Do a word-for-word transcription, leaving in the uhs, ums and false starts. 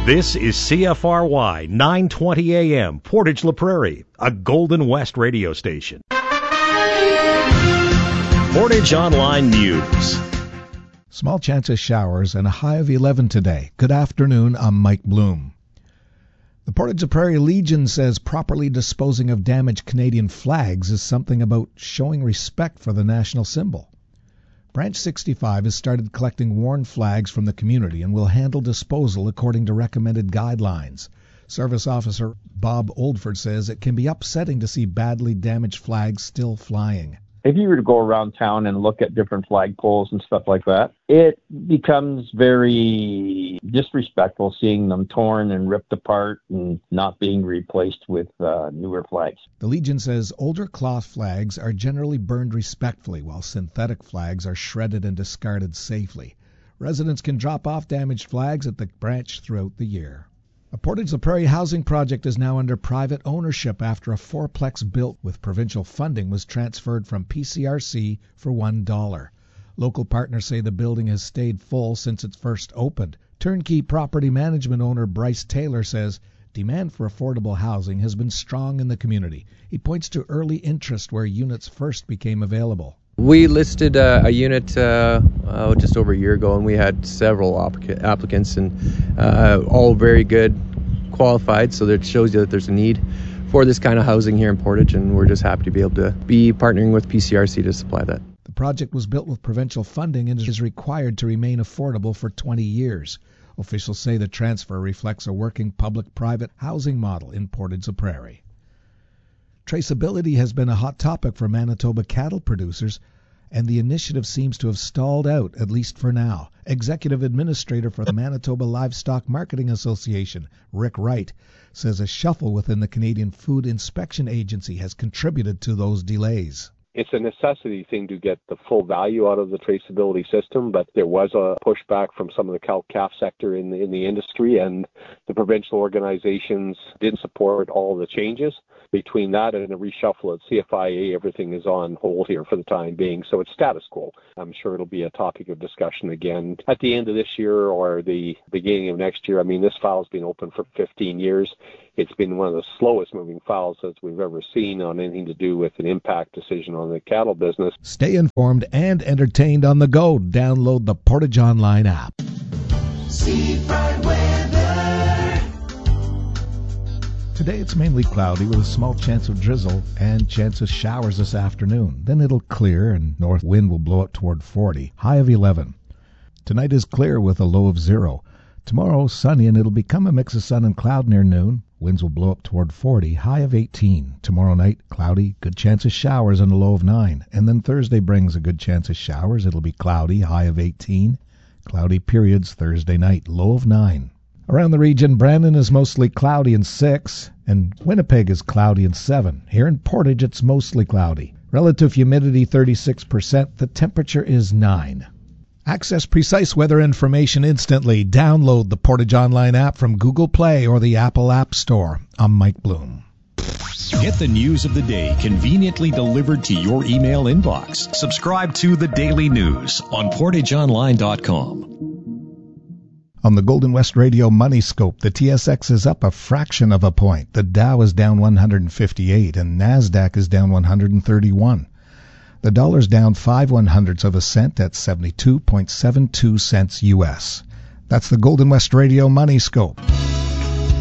This is C F R Y nine twenty A M, Portage La Prairie, a Golden West radio station. Portage Online News. Small chance of showers and a high of eleven today. Good afternoon, I'm Mike Bloom. The Portage La Prairie Legion says properly disposing of damaged Canadian flags is something about showing respect for the national symbol. Branch sixty-five has started collecting worn flags from the community and will handle disposal according to recommended guidelines. Service Officer Bob Oldford says it can be upsetting to see badly damaged flags still flying. If you were to go around town and look at different flagpoles and stuff like that, it becomes very disrespectful seeing them torn and ripped apart and not being replaced with uh, newer flags. The Legion says older cloth flags are generally burned respectfully, while synthetic flags are shredded and discarded safely. Residents can drop off damaged flags at the branch throughout the year. A Portage La Prairie housing project is now under private ownership after a fourplex built with provincial funding was transferred from P C R C for one dollar. Local partners say the building has stayed full since it first opened. Turnkey property management owner Bryce Taylor says demand for affordable housing has been strong in the community. He points to early interest where units first became available. We listed uh, a unit uh, uh, just over a year ago, and we had several applic- applicants, and uh, all very good, qualified, so that shows you that there's a need for this kind of housing here in Portage, and we're just happy to be able to be partnering with P C R C to supply that. The project was built with provincial funding and is required to remain affordable for twenty years. Officials say the transfer reflects a working public-private housing model in Portage La Prairie. Traceability has been a hot topic for Manitoba cattle producers, and the initiative seems to have stalled out, at least for now. Executive Administrator for the Manitoba Livestock Marketing Association, Rick Wright, says a shuffle within the Canadian Food Inspection Agency has contributed to those delays. It's a necessity thing to get the full value out of the traceability system, but there was a pushback from some of the cow-calf sector in the, in the industry, and the provincial organizations didn't support all the changes. Between that and a reshuffle at C F I A, everything is on hold here for the time being, so it's status quo. I'm sure it'll be a topic of discussion again at the end of this year or the beginning of next year. I mean, this file's been open for fifteen years. It's been one of the slowest moving files that we've ever seen on anything to do with an impact decision on the cattle business. Stay informed and entertained on the go. Download the Portage Online app. Seafront weather. Today it's mainly cloudy with a small chance of drizzle and chance of showers this afternoon. Then it'll clear and north wind will blow up toward forty, high of eleven. Tonight is clear with a low of zero. Tomorrow sunny and it'll become a mix of sun and cloud near noon. Winds will blow up toward forty, high of eighteen. Tomorrow night, cloudy, good chance of showers and a low of nine. And then Thursday brings a good chance of showers. It'll be cloudy, high of eighteen. Cloudy periods Thursday night, low of nine. Around the region, Brandon is mostly cloudy and six, and Winnipeg is cloudy and seven. Here in Portage, it's mostly cloudy. Relative humidity thirty-six percent. The temperature is nine. Access precise weather information instantly. Download the Portage Online app from Google Play or the Apple App Store. I'm Mike Bloom. Get the news of the day conveniently delivered to your email inbox. Subscribe to The Daily News on portage online dot com. On the Golden West Radio Money Scope, the T S X is up a fraction of a point. The Dow is down one hundred fifty-eight and NASDAQ is down one hundred thirty-one. The dollar's down five one hundredths of a cent at seventy-two point seven two cents U S. That's the Golden West Radio Money Scope.